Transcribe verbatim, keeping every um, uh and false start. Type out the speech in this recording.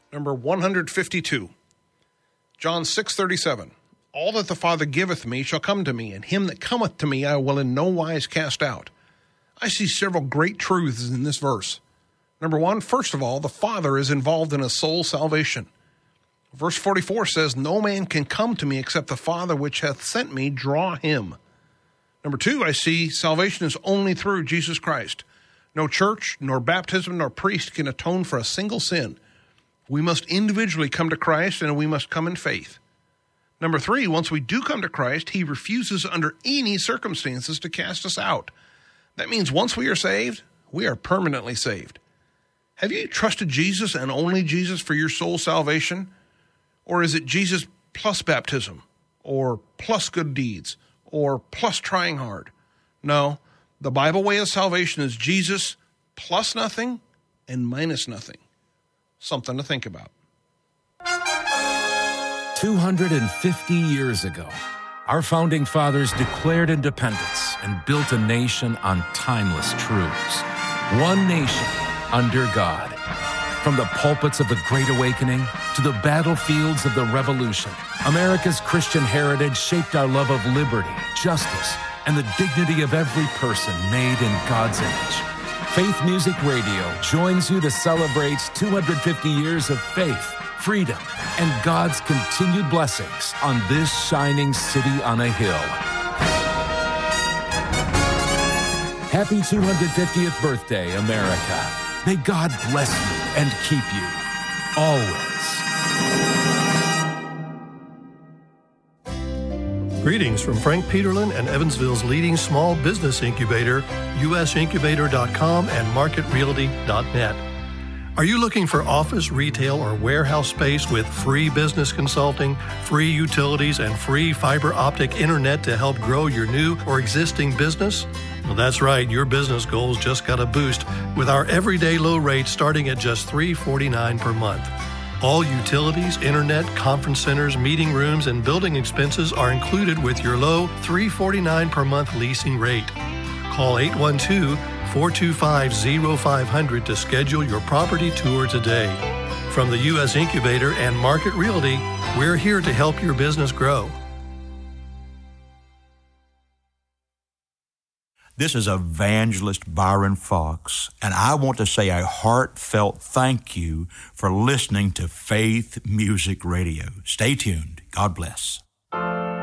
number one fifty-two. John six thirty-seven. All that the Father giveth me shall come to me, and him that cometh to me I will in no wise cast out. I see several great truths in this verse. Number one, first of all, the Father is involved in a soul salvation. Verse forty-four says, no man can come to me except the Father which hath sent me draw him. Number two, I see salvation is only through Jesus Christ. No church, nor baptism, nor priest can atone for a single sin. We must individually come to Christ, and we must come in faith. Number three, once we do come to Christ, he refuses under any circumstances to cast us out. That means once we are saved, we are permanently saved. Have you trusted Jesus and only Jesus for your soul salvation? Or is it Jesus plus baptism, or plus good deeds, or plus trying hard? No, the Bible way of salvation is Jesus plus nothing and minus nothing. Something to think about. two hundred fifty years ago, our founding fathers declared independence and built a nation on timeless truths. One nation under God. From the pulpits of the Great Awakening to the battlefields of the Revolution, America's Christian heritage shaped our love of liberty, justice, and the dignity of every person made in God's image. Faith Music Radio joins you to celebrate two hundred fifty years of faith, freedom, and God's continued blessings on this shining city on a hill. Happy two hundred fiftieth birthday, America. May God bless you and keep you, always. Greetings from Frank Peterlin and Evansville's leading small business incubator, U S incubator dot com and market realty dot net. Are you looking for office, retail, or warehouse space with free business consulting, free utilities, and free fiber optic internet to help grow your new or existing business? Well, that's right. Your business goals just got a boost with our everyday low rate starting at just three dollars and forty-nine cents per month. All utilities, internet, conference centers, meeting rooms, and building expenses are included with your low three dollars and forty-nine cents per month leasing rate. Call eight one two, four two five, zero five zero zero to schedule your property tour today. From the U S Incubator and Market Realty, we're here to help your business grow. This is Evangelist Byron Fox, and I want to say a heartfelt thank you for listening to Faith Music Radio. Stay tuned. God bless.